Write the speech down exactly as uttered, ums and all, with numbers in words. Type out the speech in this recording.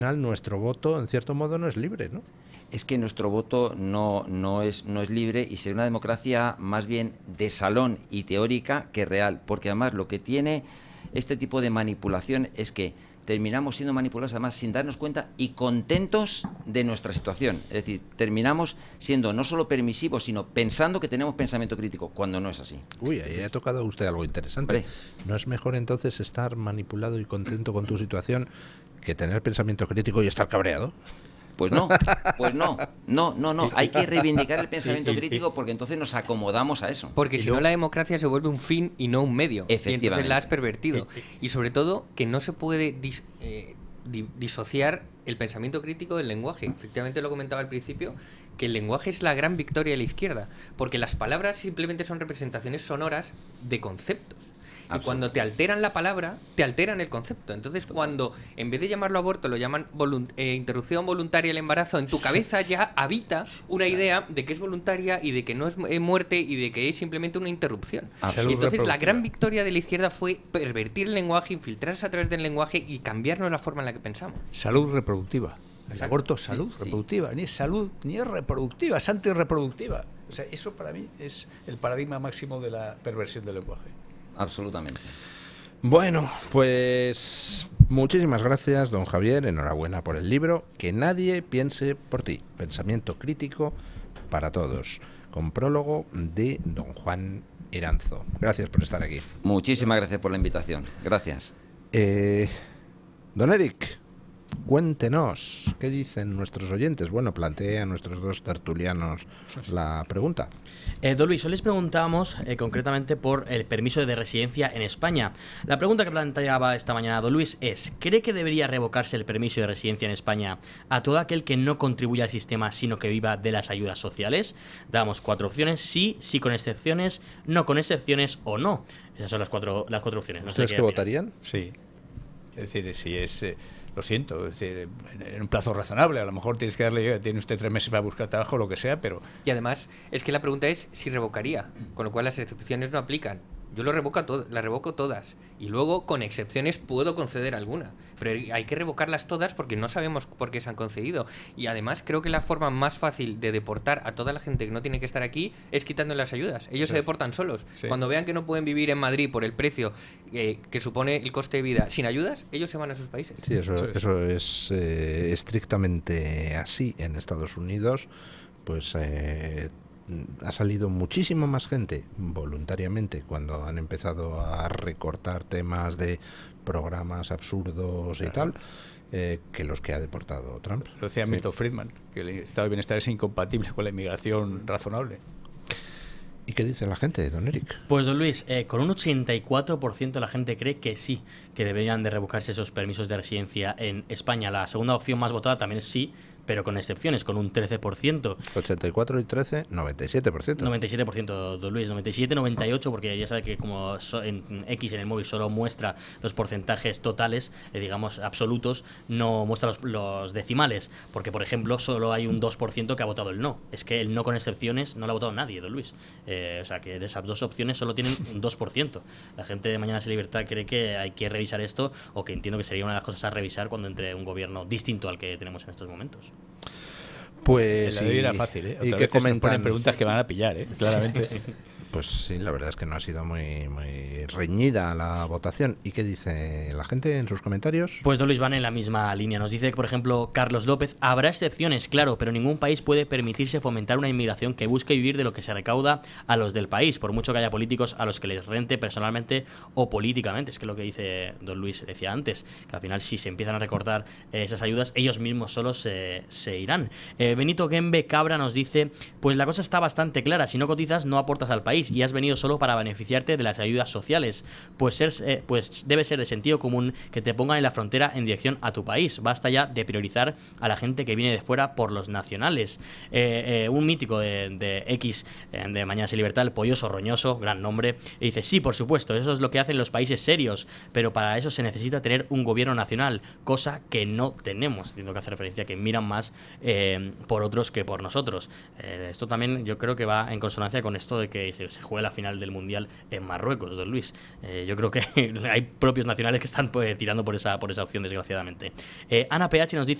nuestro voto, en cierto modo, no es libre, ¿no? Es que nuestro voto no, no, es, no es libre y será una democracia más bien de salón y teórica que real, porque además lo que tiene este tipo de manipulación es que terminamos siendo manipulados además sin darnos cuenta y contentos de nuestra situación. Es decir, terminamos siendo no solo permisivos, sino pensando que tenemos pensamiento crítico, cuando no es así. Uy, ahí ha tocado usted algo interesante. Hombre. ¿No es mejor entonces estar manipulado y contento con tu situación que tener pensamiento crítico y estar cabreado? Pues no, pues no, no, no, no. Hay que reivindicar el pensamiento crítico porque entonces nos acomodamos a eso. Porque si no, la democracia se vuelve un fin y no un medio. Efectivamente. Y entonces la has pervertido. Y sobre todo que no se puede dis, eh, di, disociar el pensamiento crítico del lenguaje. Efectivamente lo comentaba al principio, que el lenguaje es la gran victoria de la izquierda. Porque las palabras simplemente son representaciones sonoras de conceptos. Y cuando te alteran la palabra, te alteran el concepto. Entonces, cuando en vez de llamarlo aborto, lo llaman volunt eh, interrupción voluntaria del embarazo, en tu cabeza ya habita una idea de que es voluntaria y de que no es eh, muerte y de que es simplemente una interrupción. Y entonces, la gran victoria de la izquierda fue pervertir el lenguaje, infiltrarse a través del lenguaje y cambiarnos la forma en la que pensamos. Salud reproductiva. El Exacto. aborto es salud Sí, reproductiva. sí. Ni es salud, ni es reproductiva, es antirreproductiva. O sea, eso para mí es el paradigma máximo de la perversión del lenguaje. Absolutamente. Bueno, pues muchísimas gracias, don Javier. Enhorabuena por el libro. Que nadie piense por ti. Pensamiento crítico para todos. Con prólogo de don Juan Iranzo. Gracias por estar aquí. Muchísimas gracias por la invitación. Gracias. Eh, don Eric, cuéntenos, ¿qué dicen nuestros oyentes? Bueno, planteé a nuestros dos tertulianos la pregunta. Eh, don Luis, hoy les preguntamos eh, concretamente por el permiso de residencia en España. La pregunta que planteaba esta mañana don Luis es: ¿cree que debería revocarse el permiso de residencia en España a todo aquel que no contribuya al sistema sino que viva de las ayudas sociales? Damos cuatro opciones: sí, sí con excepciones, no con excepciones o no. Esas son las cuatro, las cuatro opciones. No sé ¿Ustedes qué qué opinan. votarían? Sí. Es decir, si es... Eh, lo siento, es decir, en, en un plazo razonable. A lo mejor tienes que darle, tiene usted tres meses para buscar trabajo, lo que sea, pero... Y además, es que la pregunta es si revocaría, con lo cual las excepciones no aplican. Yo lo revoco to las revoco todas. Y luego, con excepciones, puedo conceder alguna. Pero hay que revocarlas todas porque no sabemos por qué se han concedido. Y además, creo que la forma más fácil de deportar a toda la gente que no tiene que estar aquí es quitando las ayudas. Ellos Sí. se deportan solos. Sí. Cuando vean que no pueden vivir en Madrid por el precio eh, que supone el coste de vida sin ayudas, ellos se van a sus países. Sí, eso, Eso es. eso es eh, estrictamente así. En Estados Unidos, pues eh, ha salido muchísimo más gente voluntariamente cuando han empezado a recortar temas de programas absurdos y tal, eh, que los que ha deportado Trump. Lo decía Sí. Milton Friedman, que el estado de bienestar es incompatible con la inmigración razonable. ¿Y qué dice la gente, don Eric? Pues don Luis, eh, con un ochenta y cuatro por ciento la gente cree que sí, que deberían de revocarse esos permisos de residencia en España. La segunda opción más votada también es sí, pero con excepciones, con un trece por ciento. ochenta y cuatro y trece, noventa y siete por ciento. noventa y siete por ciento, don Luis, noventa y siete, noventa y ocho, porque ya sabe que como so, en X en el móvil solo muestra los porcentajes totales, eh, digamos absolutos, no muestra los, los decimales, porque por ejemplo solo hay un dos por ciento que ha votado el no. Es que el no con excepciones no lo ha votado nadie, don Luis. Eh, o sea que de esas dos opciones solo tienen un dos por ciento. La gente de Mañanas y Libertad cree que hay que revisar esto, o que entiendo que sería una de las cosas a revisar cuando entre un gobierno distinto al que tenemos en estos momentos. Pues La de hoy era fácil, ¿eh? ¿y Otra qué vez nos comentan? ponen preguntas que van a pillar, ¿eh? Claramente. Pues sí, la verdad es que no ha sido muy, muy reñida la votación. ¿Y qué dice la gente en sus comentarios? Pues don Luis van en la misma línea. Nos dice, por ejemplo, Carlos López: habrá excepciones, claro, pero ningún país puede permitirse fomentar una inmigración que busque vivir de lo que se recauda a los del país, por mucho que haya políticos a los que les rente personalmente o políticamente. Es que lo que dice don Luis decía antes, que al final si se empiezan a recortar eh, esas ayudas, ellos mismos solos se, se irán. Eh, Benito Gembe Cabra nos dice: pues la cosa está bastante clara, si no cotizas no aportas al país y has venido solo para beneficiarte de las ayudas sociales, pues, ser, eh, pues debe ser de sentido común que te pongan en la frontera en dirección a tu país. Basta ya de priorizar a la gente que viene de fuera por los nacionales. Eh, eh, un mítico de, de X, eh, de Mañanas y Libertad, el Polloso Roñoso, gran nombre, y dice: sí, por supuesto, eso es lo que hacen los países serios, pero para eso se necesita tener un gobierno nacional, cosa que no tenemos. Entiendo que hace referencia a que miran más eh, por otros que por nosotros. Eh, esto también yo creo que va en consonancia con esto de que se juegue la final del Mundial en Marruecos, don Luis. Eh, yo creo que hay propios nacionales que están pues, tirando por esa, por esa opción, desgraciadamente. Eh, Ana P H nos dice